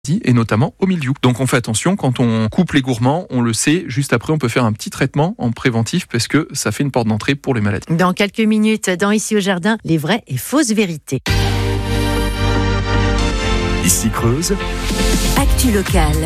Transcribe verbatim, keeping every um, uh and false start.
et notamment au mildiou. Donc on fait attention, quand on coupe les gourmands, on le sait, juste après on peut faire un petit traitement en préventif parce que ça fait une porte d'entrée pour les maladies. Dans quelques minutes, dans Ici au Jardin, les vraies et fausses vérités. Ici Creuse. Actu locale.